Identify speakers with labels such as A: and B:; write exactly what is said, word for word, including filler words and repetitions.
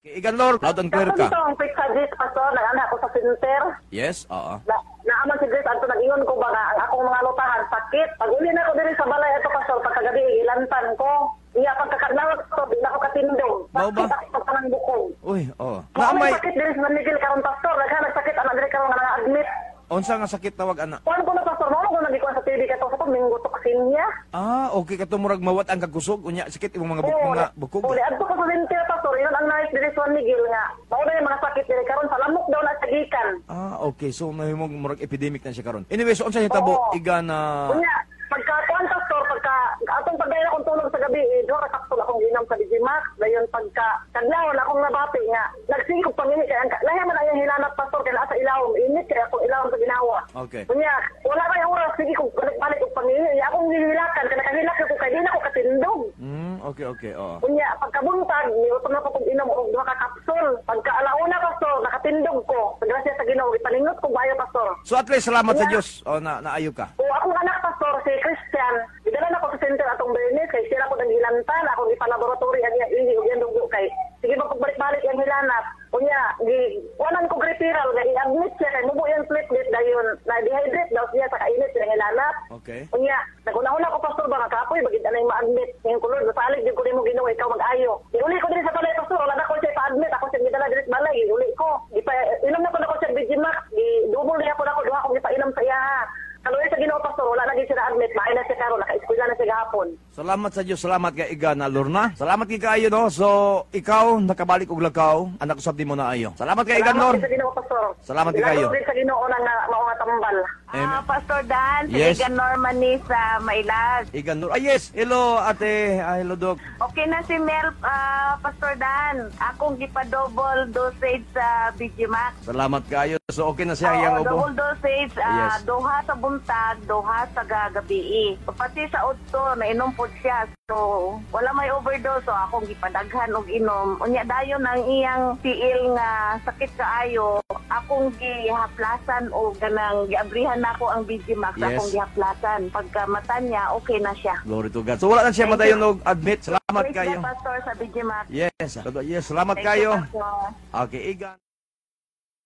A: Igan Lord, loud and clear ka.
B: Kaso dito ang pizza Grace, Pastor, nag-anak ako sa center.
A: Yes, oo.
B: Na, naaman si Grace, anto nag-ingon ko ba nga, ang akong mga lutahan, sakit. Pag uli na ko din sa balay, ito Pastor, pagkagabi, ilantan ko. Iya, pagkakadlawat ko, di na ako katindong.
A: Bao ba?
B: Sakit ako sa kanang bukong.
A: Uy, oo.
B: Kung may
A: Naamay,
B: sakit din sa Miguel karon Pastor, naghanag sakit, anak din karon nga na-admit.
A: unsa nga sakit tawag ana?
B: Kuan ko na Pastor, mo ko nagikuan sa T V kato sa to, minggo toksin niya.
A: Ah, okay ka murag mawat ang kakusog unya sakit imong mga buk mga bukog.
B: Uli, adto ko sa center Pastor, yun ang nais din sa Juan Miguel nga. Mao na yung mga sakit din karon sa lamok daw na sagikan.
A: Ah, okay. So mahimong murag epidemic na siya karon. Anyway, so unsa hitabo
B: Oo.
A: iga na
B: Kunya, pagka kuan Pastor, pagka atong pagdaya akong tulog sa gabi, eh, do sakto akong ginam sa Digimax, dayon pagka kadlawon akong nabati nga. Nagsingkog pangini kay ang lahi man ayang hilanat Pastor kay naa sa ilawom, init kay akong ilawom sa ginawa.
A: Okay.
B: Kunya, wala kay oras sige ko balik og pangini, ya akong gihilakan kay nakahilak ko kay di na ako katindog.
A: Hmm, okay, okay. Oo.
B: Kunya, pagkabuntag, niutom na ko kung inom og duha ka kapsul. Pagka alauna Pastor, nakatindog ko. Sa grasya sa Ginoo, ipaningot ko bayo Pastor.
A: So at least salamat sa Dios. O na naayo ka.
B: O akong anak Pastor, si Christian, idala na ko sa center atong Bernes, kay sila ko nang hilantan, akong ipalaboratory ang iya ihi og yan dugo kay. Sige ba pagbalik-balik ang hilanat. Kunya, gi wanan ko referral nga i-admit siya kay mubo yung platelet dayon na dehydrate daw siya sa kainit ng hilanat.
A: Okay.
B: Kunya, naguna-una ko Pastor ba nga kapoy bagid anay ma-admit. Yung kulod salig gyud ko nimo Ginoo ikaw mag-ayo. Iuli ko diri sa balay Pastor, wala na ko siya pa-admit, ako siya gidala diri sa balay, iuli ko. Ipa inom na ko na ko siya Digimax, di double niya ko na ko duha akong ipainom sa iya. Kaluoy sa Ginoo Pastor, wala na gyud siya na-admit, maay na siya karon, naka-eskwela na siya gahapon.
A: Salamat sa Dios, salamat kay iga na Lorna. Salamat kay kaayo no. So ikaw nakabalik og lakaw, anak usab di mo na ayo. Salamat kay iga Lord.
B: Salamat sa Ginoo Pastor.
A: Salamat kay kayo.
B: Salamat sa Ginoo nang mao nga tambal.
C: Ah, Pastor Dan, si
A: Yes.
C: Igan Normani sa Mailas.
A: Iga Lord. Ah, yes. Hello ate. Ah, hello doc.
C: Okay na si Mel, ah, Pastor Dan. Akong gipa-double dosage sa Digimax.
A: Salamat kayo. So okay na siya
C: Oo,
A: iyang ubo.
C: double dosage, ah,
A: Yes.
C: duha sa buntag, duha sa gagabi. Pati sa utto, nainom po siya. So, wala may overdose. So, akong gipadaghan og inom. Unya dayon ang iyang tiil nga sakit kaayo. Akong gihaplasan o ganang giabrihan nako ang Digimax.
A: Yes.
C: Akong gihaplasan. Pagka mata niya, okay na siya.
A: Glory to God. So wala na siya
C: Thank
A: madayon
C: you.
A: og admit. Salamat
C: Praise
A: kayo.
C: the Pastor sa Digimax.
A: Yes. Yes, salamat
C: Thank you,
A: kayo.
C: Pastor.
A: Okay, iga.